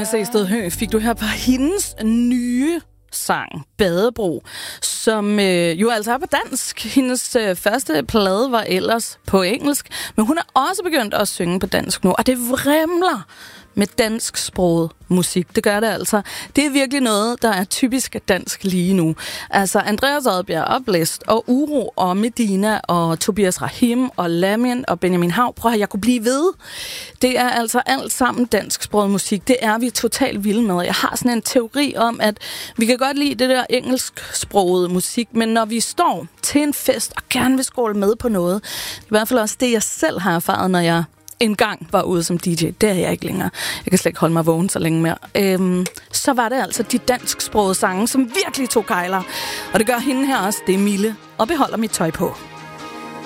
Sehested Høgh fik du her på hendes nye sang, Badebro, som jo altså er på dansk. Hendes første plade var ellers på engelsk, men hun er også begyndt at synge på dansk nu, og det vrimler med dansksproget musik. Det gør det altså. Det er virkelig noget, der er typisk dansk lige nu. Altså Andreas Odbjerg Oplæst og Uro og Medina og Tobias Rahim og Lamin og Benjamin Hav. Prøv at jeg kunne blive ved. Det er altså alt sammen dansksproget musik. Det er vi totalt vilde med. Jeg har sådan en teori om, at vi kan godt lide det der engelsksproget musik, men når vi står til en fest og gerne vil skåle med på noget, i hvert fald også det, jeg selv har erfaret, når jeg engang var ude som DJ. Det er jeg ikke længere. Jeg kan slet ikke holde mig vågen så længe mere. Så var det altså de dansksprogede sange, som virkelig tog kejler. Og det gør hende her også. Det er Mille og Beholder mit tøj på.